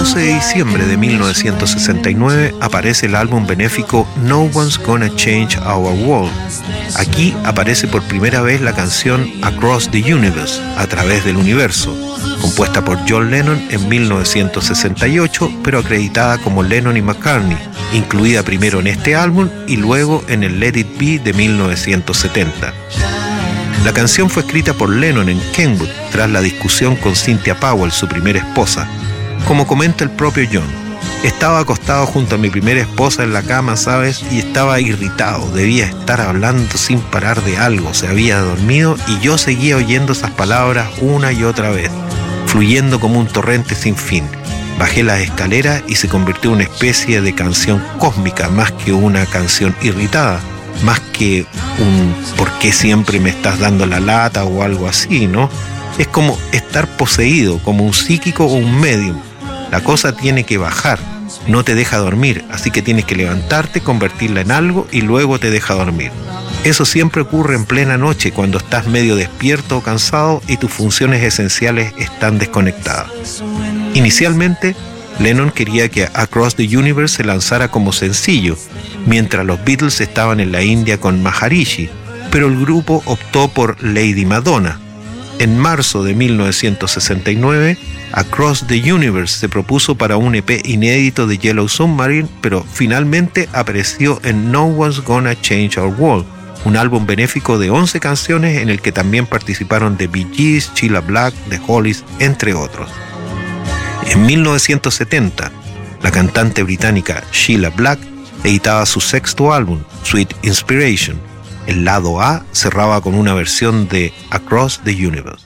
12 de diciembre de 1969 aparece el álbum benéfico No One's Gonna Change Our World. Aquí aparece por primera vez la canción Across the Universe, a través del universo, compuesta por John Lennon en 1968, pero acreditada como Lennon y McCartney, incluida primero en este álbum y luego en el Let It Be de 1970. La canción fue escrita por Lennon en Kenwood tras la discusión con Cynthia Powell, su primera esposa. Como comenta el propio John, estaba acostado junto a mi primera esposa en la cama, ¿sabes? Y estaba irritado, debía estar hablando sin parar de algo, se había dormido y yo seguía oyendo esas palabras una y otra vez, fluyendo como un torrente sin fin. Bajé las escaleras y se convirtió en una especie de canción cósmica, más que una canción irritada, más que un ¿por qué siempre me estás dando la lata? O algo así, ¿no? Es como estar poseído, como un psíquico o un medium. La cosa tiene que bajar, no te deja dormir, así que tienes que levantarte, convertirla en algo y luego te deja dormir. Eso siempre ocurre en plena noche, cuando estás medio despierto o cansado y tus funciones esenciales están desconectadas. Inicialmente, Lennon quería que Across the Universe se lanzara como sencillo, mientras los Beatles estaban en la India con Maharishi, pero el grupo optó por Lady Madonna. En marzo de 1969, Across the Universe se propuso para un EP inédito de Yellow Submarine, pero finalmente apareció en No One's Gonna Change Our World, un álbum benéfico de 11 canciones en el que también participaron The Bee Gees, Cilla Black, The Hollies, entre otros. En 1970, la cantante británica Cilla Black editaba su sexto álbum, Sweet Inspiration. El lado A cerraba con una versión de Across the Universe.